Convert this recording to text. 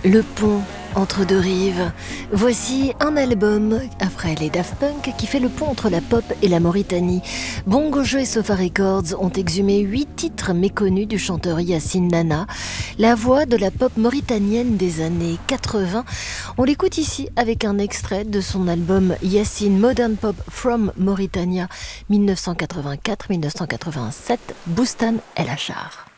Le pont entre deux rives. Voici un album, après les Daft Punk, qui fait le pont entre la pop et la Mauritanie. Bongo Joe et Sofa Records ont exhumé 8 titres méconnus du chanteur Yacine Nana, la voix de la pop mauritanienne des années 80. On l'écoute ici avec un extrait de son album Yacine Modern Pop from Mauritania 1984-1987, Boustan El Achar.